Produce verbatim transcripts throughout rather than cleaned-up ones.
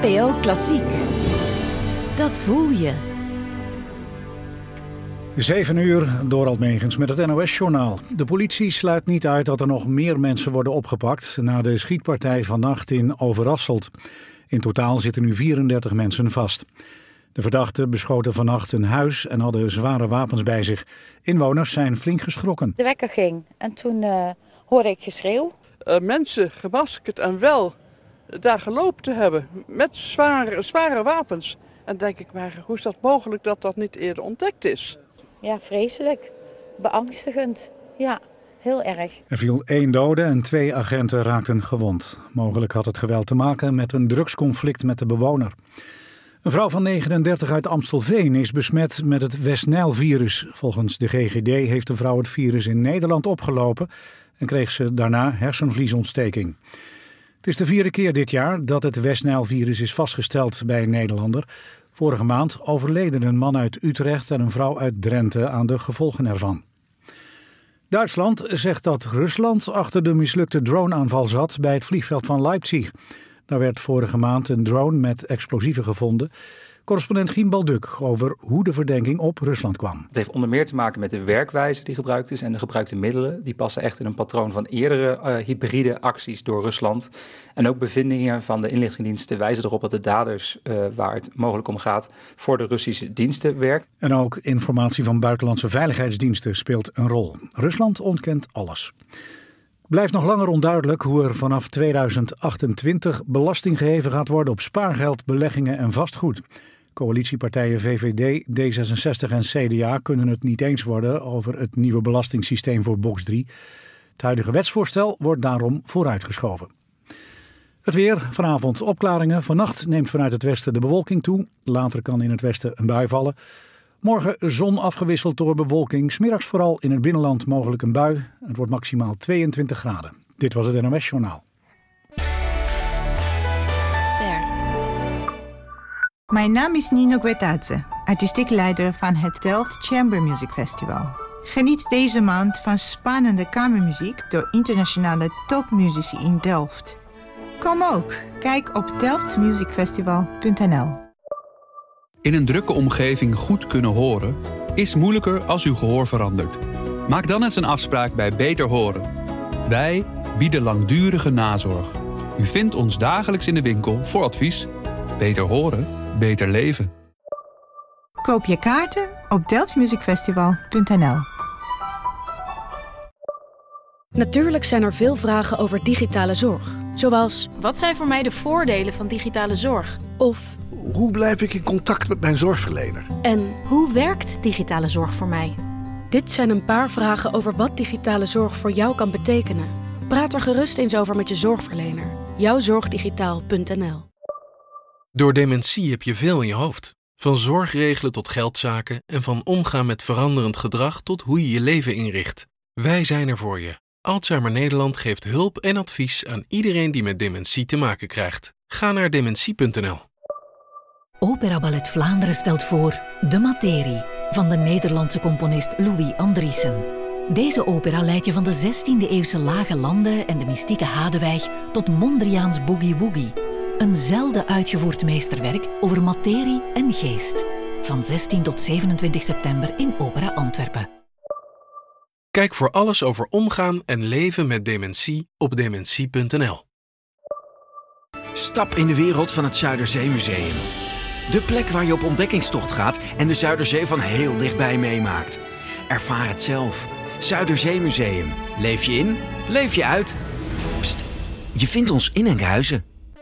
N P O Klassiek. Dat voel je. Zeven uur, Dorald Megens met het N O S-journaal. De politie sluit niet uit dat er nog meer mensen worden opgepakt na de schietpartij vannacht in Overasselt. In totaal zitten nu vierendertig mensen vast. De verdachten beschoten vannacht een huis en hadden zware wapens bij zich. Inwoners zijn flink geschrokken. De wekker ging en toen uh, hoorde ik geschreeuw. Uh, mensen gemaskerd en wel daar gelopen te hebben met zware, zware wapens. En denk ik, maar hoe is dat mogelijk dat dat niet eerder ontdekt is? Ja, vreselijk. Beangstigend. Ja, heel erg. Er viel één dode en twee agenten raakten gewond. Mogelijk had het geweld te maken met een drugsconflict met de bewoner. Een vrouw van negenendertig uit Amstelveen is besmet met het West-Nijl-virus. Volgens de G G D heeft de vrouw het virus in Nederland opgelopen en kreeg ze daarna hersenvliesontsteking. Het is de vierde keer dit jaar dat het West-Nijl-virus is vastgesteld bij een Nederlander. Vorige maand overleden een man uit Utrecht en een vrouw uit Drenthe aan de gevolgen ervan. Duitsland zegt dat Rusland achter de mislukte droneaanval zat bij het vliegveld van Leipzig. Daar werd vorige maand een drone met explosieven gevonden. Correspondent Giem Balduk over hoe de verdenking op Rusland kwam. Het heeft onder meer te maken met de werkwijze die gebruikt is en de gebruikte middelen. Die passen echt in een patroon van eerdere uh, hybride acties door Rusland. En ook bevindingen van de inlichtingendiensten wijzen erop dat de daders, uh, waar het mogelijk om gaat, voor de Russische diensten werkt. En ook informatie van buitenlandse veiligheidsdiensten speelt een rol. Rusland ontkent alles. Blijft nog langer onduidelijk hoe er vanaf tweeduizend achtentwintig belasting geheven gaat worden op spaargeld, beleggingen en vastgoed. Coalitiepartijen V V D, D zesenzestig en C D A kunnen het niet eens worden over het nieuwe belastingssysteem voor box drie. Het huidige wetsvoorstel wordt daarom vooruitgeschoven. Het weer, vanavond opklaringen. Vannacht neemt vanuit het westen de bewolking toe. Later kan in het westen een bui vallen. Morgen zon afgewisseld door bewolking. 's Middags vooral in het binnenland mogelijk een bui. Het wordt maximaal tweeëntwintig graden. Dit was het N O S-journaal. Ster. Mijn naam is Nino Guetadze, artistiek leider van het Delft Chamber Music Festival. Geniet deze maand van spannende kamermuziek door internationale topmuzici in Delft. Kom ook, kijk op delft music festival punt n l. In een drukke omgeving goed kunnen horen is moeilijker als uw gehoor verandert. Maak dan eens een afspraak bij Beter Horen. Wij bieden langdurige nazorg. U vindt ons dagelijks in de winkel voor advies. Beter horen, beter leven. Koop je kaarten op delft music festival punt n l. Natuurlijk zijn er veel vragen over digitale zorg. Zoals, wat zijn voor mij de voordelen van digitale zorg? Of, hoe blijf ik in contact met mijn zorgverlener? En hoe werkt digitale zorg voor mij? Dit zijn een paar vragen over wat digitale zorg voor jou kan betekenen. Praat er gerust eens over met je zorgverlener. jouwzorgdigitaal punt n l. Door dementie heb je veel in je hoofd. Van zorgregelen tot geldzaken en van omgaan met veranderend gedrag tot hoe je je leven inricht. Wij zijn er voor je. Alzheimer Nederland geeft hulp en advies aan iedereen die met dementie te maken krijgt. Ga naar dementie punt n l. Opera Ballet Vlaanderen stelt voor De Materie van de Nederlandse componist Louis Andriessen. Deze opera leidt je van de zestiende-eeuwse lage landen en de mystieke Hadewijk tot Mondriaans Boogie Woogie. Een zelden uitgevoerd meesterwerk over materie en geest. Van zestien tot zevenentwintig september in Opera Antwerpen. Kijk voor alles over omgaan en leven met dementie op dementie punt n l. Stap in de wereld van het Zuiderzeemuseum. De plek waar je op ontdekkingstocht gaat en de Zuiderzee van heel dichtbij meemaakt. Ervaar het zelf. Zuiderzeemuseum. Leef je in, leef je uit. Pst, je vindt ons in Enkhuizen.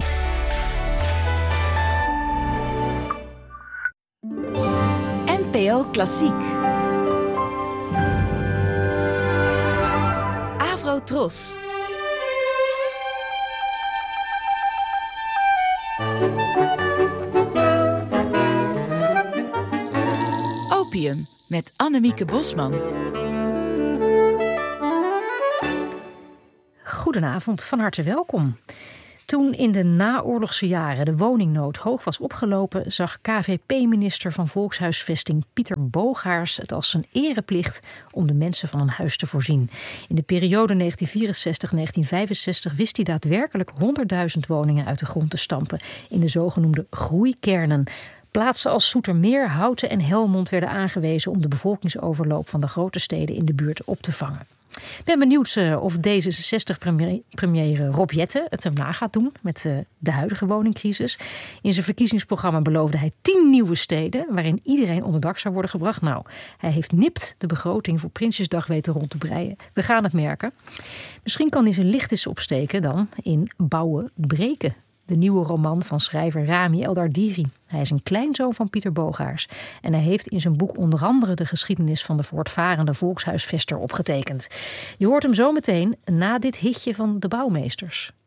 N P O Klassiek. Avro-Tros. Opium met Annemieke Bosman. Goedenavond, van harte welkom. Toen in de naoorlogse jaren de woningnood hoog was opgelopen, zag K V P-minister van Volkshuisvesting Pieter Boogaars het als zijn ereplicht om de mensen van een huis te voorzien. In de periode negentien vierenzestig tot negentien vijfenzestig wist hij daadwerkelijk honderdduizend woningen uit de grond te stampen in de zogenoemde groeikernen. Plaatsen als Zoetermeer, Houten en Helmond werden aangewezen om de bevolkingsoverloop van de grote steden in de buurt op te vangen. Ik ben benieuwd uh, of D zesenzestig-premier premier Rob Jetten het erna gaat doen met uh, de huidige woningcrisis. In zijn verkiezingsprogramma beloofde hij tien nieuwe steden waarin iedereen onder dak zou worden gebracht. Nou, hij heeft nipt de begroting voor Prinsjesdag weten rond te breien. We gaan het merken. Misschien kan hij zijn licht eens opsteken dan in Bouwen Breken. De nieuwe roman van schrijver Rami Eldardiri. Hij is een kleinzoon van Pieter Boogaars. En hij heeft in zijn boek onder andere de geschiedenis van de voortvarende volkshuisvester opgetekend. Je hoort hem zo meteen na dit hitje van de Bouwmeesters.